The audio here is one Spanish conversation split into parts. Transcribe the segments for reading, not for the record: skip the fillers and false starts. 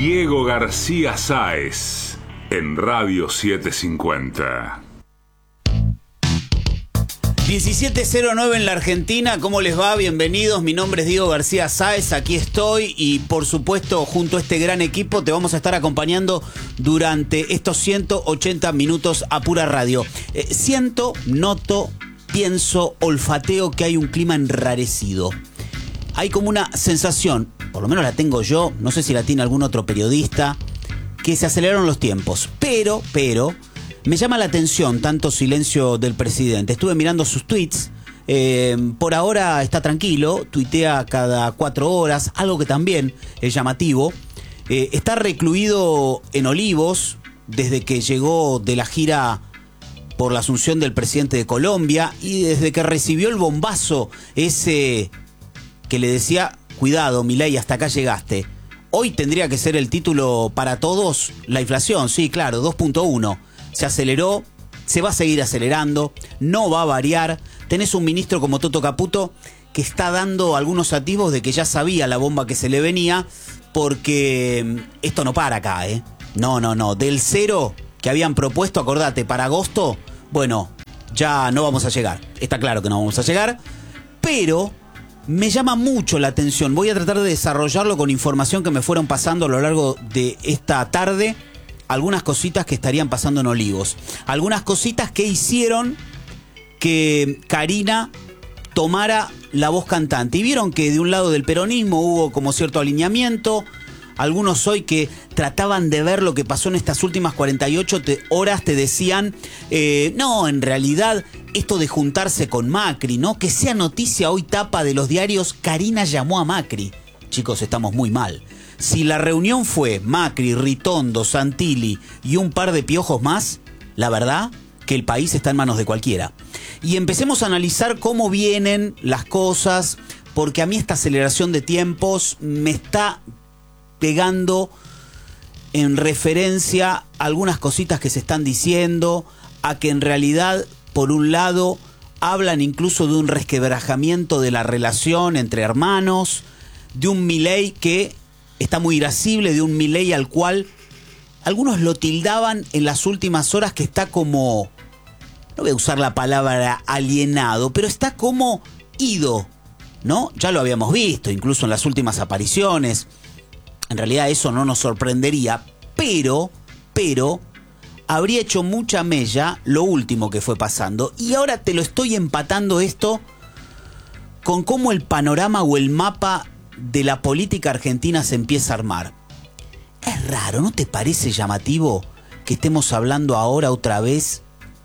Diego García Sáez en Radio 750. 17:09 en la Argentina, ¿cómo les va? Bienvenidos, mi nombre es Diego García Sáez, aquí estoy y por supuesto junto a este gran equipo te vamos a estar acompañando durante estos 180 minutos a pura radio. Siento, noto, pienso, olfateo que hay un clima enrarecido. Hay como una sensación, por lo menos la tengo yo, no sé si la tiene algún otro periodista, que se aceleraron los tiempos, pero me llama la atención tanto silencio del presidente. Estuve mirando sus tweets. Por ahora está tranquilo, tuitea cada 4 horas, algo que también es llamativo. Está recluido en Olivos desde que llegó de la gira por la asunción del presidente de Colombia y desde que recibió el bombazo ese que le decía: cuidado, Milei, hasta acá llegaste. Hoy tendría que ser el título para todos: la inflación, sí, claro, 2.1. Se aceleró, se va a seguir acelerando, no va a variar. Tenés un ministro como Toto Caputo que está dando algunos atisbos de que ya sabía la bomba que se le venía, porque esto no para acá, ¿eh? No. Del 0 que habían propuesto, acordate, para agosto, bueno, ya no vamos a llegar. Está claro que no vamos a llegar, pero me llama mucho la atención. Voy a tratar de desarrollarlo con información que me fueron pasando a lo largo de esta tarde. Algunas cositas que estarían pasando en Olivos. Algunas cositas que hicieron que Karina tomara la voz cantante. Y vieron que de un lado del peronismo hubo como cierto alineamiento. Algunos hoy que trataban de ver lo que pasó en estas últimas 48 horas te decían, no, en realidad esto de juntarse con Macri, ¿no? Que sea noticia hoy tapa de los diarios: Karina llamó a Macri. Chicos, estamos muy mal. Si la reunión fue Macri, Ritondo, Santilli y un par de piojos más, la verdad que el país está en manos de cualquiera. Y empecemos a analizar cómo vienen las cosas, porque a mí esta aceleración de tiempos me está pegando en referencia a algunas cositas que se están diciendo, a que en realidad, por un lado, hablan incluso de un resquebrajamiento de la relación entre hermanos, de un Milei que está muy irascible, de un Milei al cual algunos lo tildaban en las últimas horas que está como, no voy a usar la palabra alienado, pero está como ido, ¿no? Ya lo habíamos visto, incluso en las últimas apariciones. En realidad eso no nos sorprendería, pero habría hecho mucha mella lo último que fue pasando. Y ahora te lo estoy empatando esto con cómo el panorama o el mapa de la política argentina se empieza a armar. Es raro, ¿no te parece llamativo que estemos hablando ahora otra vez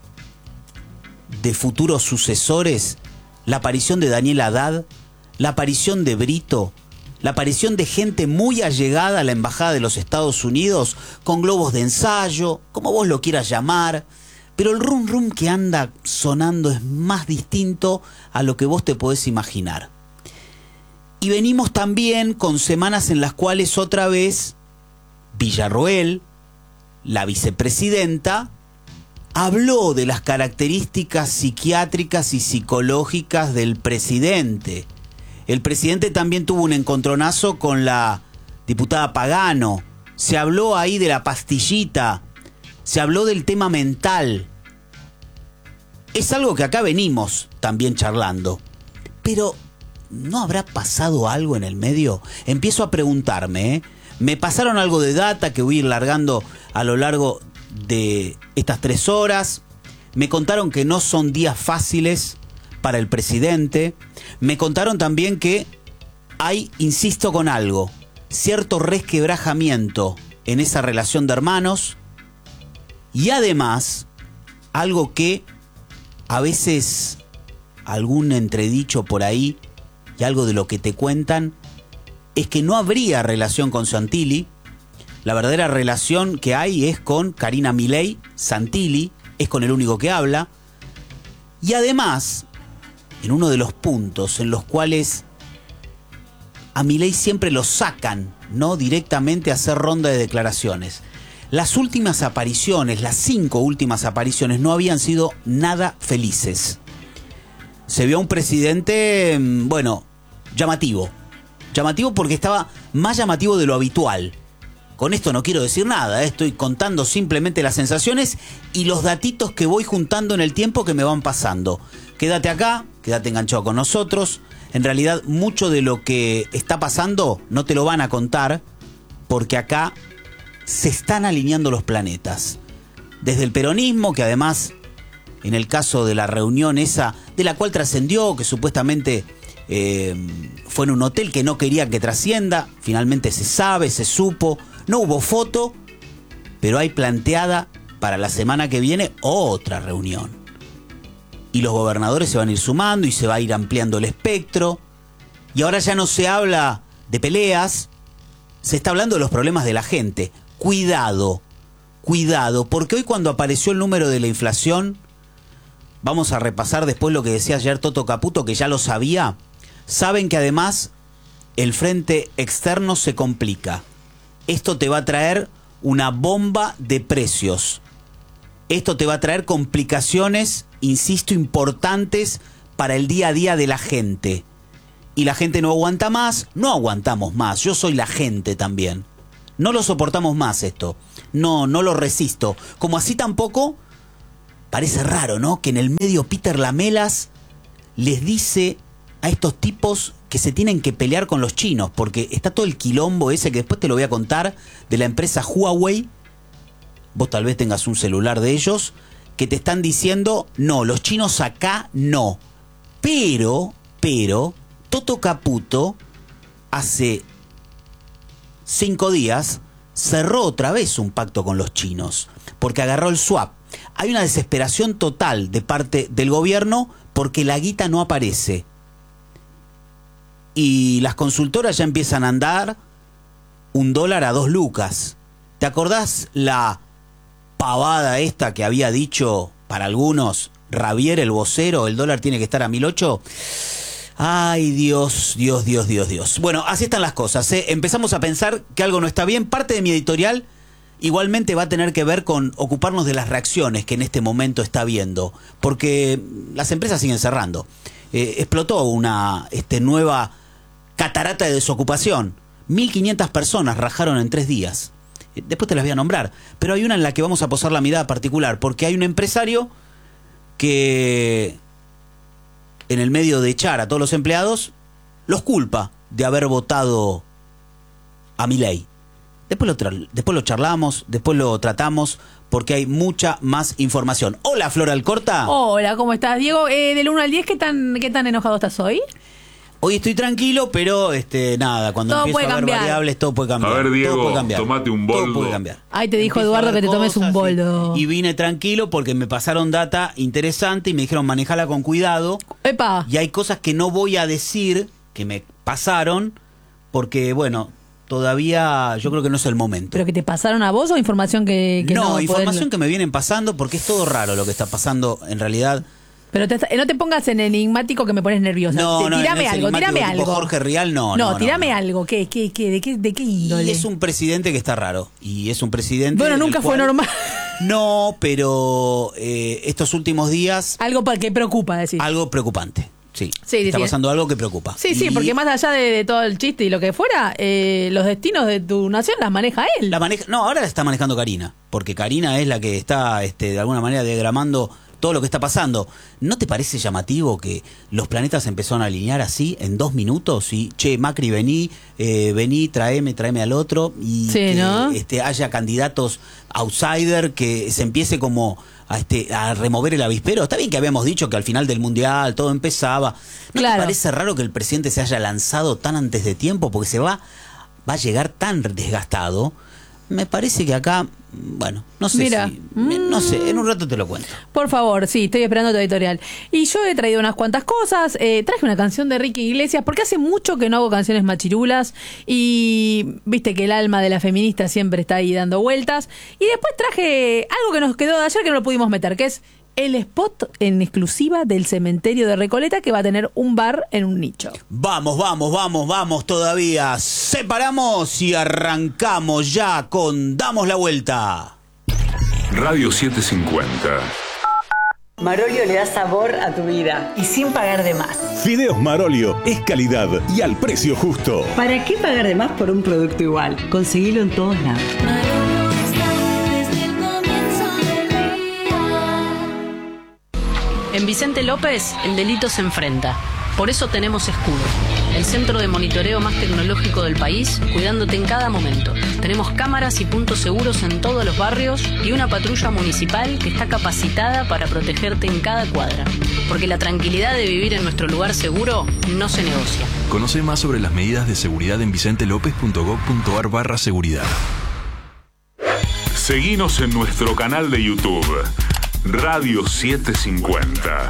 de futuros sucesores? La aparición de Daniel Haddad, la aparición de Brito, la aparición de gente muy allegada a la Embajada de los Estados Unidos, con globos de ensayo, como vos lo quieras llamar, pero el rum rum que anda sonando es más distinto a lo que vos te podés imaginar. Y venimos también con semanas en las cuales otra vez Villarroel, la vicepresidenta, habló de las características psiquiátricas y psicológicas del presidente. El presidente también tuvo un encontronazo con la diputada Pagano. Se habló ahí de la pastillita. Se habló del tema mental. Es algo que acá venimos también charlando. Pero ¿no habrá pasado algo en el medio? Empiezo a preguntarme, ¿eh? Me pasaron algo de data que voy a ir largando a lo largo de estas 3 horas. Me contaron que no son días fáciles para el presidente. Me contaron también que hay, insisto con algo, cierto resquebrajamiento en esa relación de hermanos. Y además, algo que a veces algún entredicho por ahí y algo de lo que te cuentan es que no habría relación con Santilli. La verdadera relación que hay es con Karina Milei. Santilli es con el único que habla. Y además, en uno de los puntos en los cuales a Milei siempre lo sacan, ¿no?, directamente a hacer ronda de declaraciones. Las últimas apariciones, las 5 últimas apariciones, no habían sido nada felices. Se vio a un presidente, bueno, llamativo. Llamativo porque estaba más llamativo de lo habitual. Con esto no quiero decir nada, estoy contando simplemente las sensaciones y los datitos que voy juntando en el tiempo que me van pasando. Quédate acá, quédate enganchado con nosotros. En realidad, mucho de lo que está pasando no te lo van a contar, porque acá se están alineando los planetas. Desde el peronismo, que además, en el caso de la reunión esa, de la cual trascendió, que supuestamente fue en un hotel que no quería que trascienda, finalmente se sabe, se supo, no hubo foto, pero hay planteada para la semana que viene otra reunión. Y los gobernadores se van a ir sumando y se va a ir ampliando el espectro. Y ahora ya no se habla de peleas, se está hablando de los problemas de la gente. Cuidado, porque hoy cuando apareció el número de la inflación, vamos a repasar después lo que decía ayer Toto Caputo, que ya lo sabía. Saben que además el frente externo se complica. Esto te va a traer una bomba de precios. Esto te va a traer complicaciones, insisto, importantes para el día a día de la gente. Y la gente no aguanta más, no aguantamos más. Yo soy la gente también. No lo soportamos más esto. No lo resisto. Como así tampoco, parece raro, ¿no? Que en el medio Peter Lamelas les dice a estos tipos que se tienen que pelear con los chinos, porque está todo el quilombo ese que después te lo voy a contar, de la empresa Huawei. Vos tal vez tengas un celular de ellos, que te están diciendo, no, los chinos acá no. Pero, Toto Caputo, hace 5 días, cerró otra vez un pacto con los chinos, porque agarró el swap. Hay una desesperación total de parte del gobierno, porque la guita no aparece. Y las consultoras ya empiezan a andar $1 a 2 lucas. ¿Te acordás la pavada esta que había dicho para algunos Ravier, el vocero, el dólar tiene que estar a 1.008? Ay, Dios. Bueno, así están las cosas, ¿eh? Empezamos a pensar que algo no está bien. Parte de mi editorial igualmente va a tener que ver con ocuparnos de las reacciones que en este momento está habiendo, porque las empresas siguen cerrando. Explotó una nueva catarata de desocupación. 1.500 personas rajaron en 3 días. Después te las voy a nombrar, pero hay una en la que vamos a posar la mirada particular, porque hay un empresario que, en el medio de echar a todos los empleados, los culpa de haber votado a Milei. Después lo charlamos, después lo tratamos, porque hay mucha más información. Hola, Flora Alcorta. Hola, ¿cómo estás, Diego? Del 1 al 10, ¿qué tan enojado estás hoy? Hoy estoy tranquilo, pero nada, cuando todo empiezo a haber cambiar. Variables, todo puede cambiar. A ver, Diego, todo puede cambiar. tomate un boldo. Todo puede cambiar. Ahí te dijo Eduardo que te tomes un boldo. Y vine tranquilo porque me pasaron data interesante y me dijeron manejala con cuidado. ¡Epa! Y hay cosas que no voy a decir que me pasaron porque, bueno, todavía yo creo que no es el momento. ¿Pero que te pasaron a vos o información que no información que me vienen pasando porque es todo raro lo que está pasando en realidad. Pero no te pongas en enigmático que me pones nerviosa. Tírame algo. Jorge Rial, tírame algo. ¿De qué índole? Y es un presidente que está raro. Y es un presidente. Bueno, nunca fue normal. No, pero estos últimos días. Algo que preocupa, decir. Algo preocupante. Sí. Está pasando algo que preocupa. Sí, porque más allá de todo el chiste y lo que fuera, los destinos de tu nación las maneja él. Ahora la está manejando Karina. Porque Karina es la que está, de alguna manera, diagramando todo lo que está pasando. ¿No te parece llamativo que los planetas empezaron a alinear así en 2 minutos? Y, che, Macri, vení, tráeme al otro. Y sí, que ¿no? haya candidatos outsider, que se empiece como a remover el avispero. Está bien que habíamos dicho que al final del Mundial todo empezaba. ¿No te parece raro que el presidente se haya lanzado tan antes de tiempo? Porque se va a llegar tan desgastado. Me parece que acá, bueno, no sé. Mira, no sé, en un rato te lo cuento. Por favor, sí, estoy esperando tu editorial. Y yo he traído unas cuantas cosas. Traje una canción de Ricky Iglesias, porque hace mucho que no hago canciones machirulas. Y viste que el alma de la feminista siempre está ahí dando vueltas. Y después traje algo que nos quedó de ayer que no lo pudimos meter, que es el spot en exclusiva del cementerio de Recoleta, que va a tener un bar en un nicho. Vamos todavía. Separamos y arrancamos ya con Damos la Vuelta. Radio 750. Marolio le da sabor a tu vida y sin pagar de más. Fideos Marolio es calidad y al precio justo. ¿Para qué pagar de más por un producto igual? Conseguilo en todos lados. En Vicente López, el delito se enfrenta. Por eso tenemos Escudo, el centro de monitoreo más tecnológico del país, cuidándote en cada momento. Tenemos cámaras y puntos seguros en todos los barrios y una patrulla municipal que está capacitada para protegerte en cada cuadra. Porque la tranquilidad de vivir en nuestro lugar seguro no se negocia. Conoce más sobre las medidas de seguridad en vicentelopez.gov.ar/seguridad. Seguinos en nuestro canal de YouTube, Radio 750.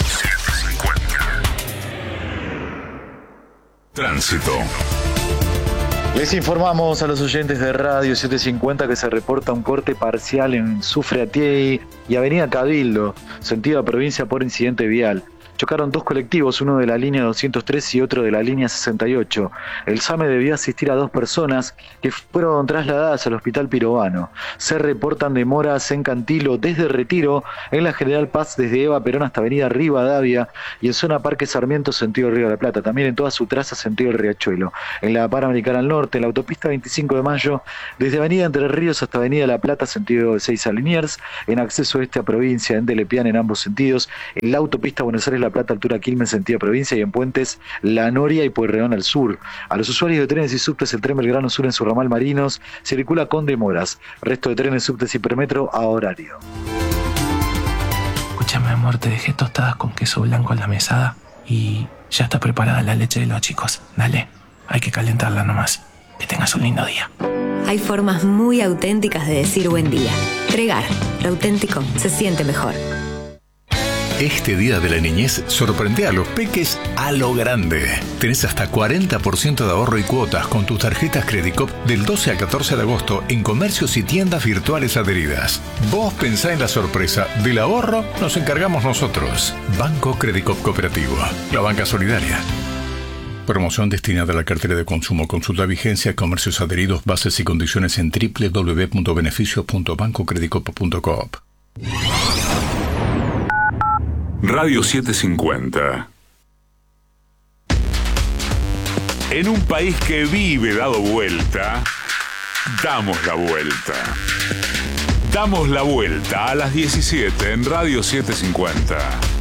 Tránsito. Les informamos a los oyentes de Radio 750 que se reporta un corte parcial en Sufre-Atiei y Avenida Cabildo, sentido a provincia por incidente vial. Chocaron dos colectivos, uno de la línea 203 y otro de la línea 68. El SAME debió asistir a 2 personas que fueron trasladadas al Hospital Pirovano. Se reportan demoras en Cantilo desde Retiro, en la General Paz desde Eva Perón hasta Avenida Rivadavia y en zona Parque Sarmiento sentido Río de la Plata. También en toda su traza sentido el Riachuelo. En la Panamericana al Norte, en la autopista 25 de Mayo, desde Avenida Entre Ríos hasta Avenida La Plata sentido de Seiza Liniers. En acceso este a provincia, en Delepiane en ambos sentidos. En la autopista Buenos Aires La Plata, altura Quilmes, sentido provincia, y en puentes La Noria y Pueyrredón al sur. A los usuarios de trenes y subtes, el tren Belgrano Sur en su ramal Marinos circula con demoras. Resto de trenes, subtes y permetro a horario. Escúchame, amor, te dejé tostadas con queso blanco en la mesada y ya está preparada la leche de los chicos. Dale, hay que calentarla nomás. Que tengas un lindo día. Hay formas muy auténticas de decir buen día. Tregar, lo auténtico se siente mejor. Este Día de la Niñez sorprende a los peques a lo grande. Tenés hasta 40% de ahorro y cuotas con tus tarjetas Credicop del 12 al 14 de agosto en comercios y tiendas virtuales adheridas. Vos pensá en la sorpresa. Del ahorro nos encargamos nosotros. Banco Credicop Cooperativo. La banca solidaria. Promoción destinada a la cartera de consumo. Consulta vigencia, comercios adheridos, bases y condiciones en www.beneficios.bancocredicop.coop. Radio 750. En un país que vive dado vuelta, damos la vuelta. Damos la vuelta a las 17 en Radio 750.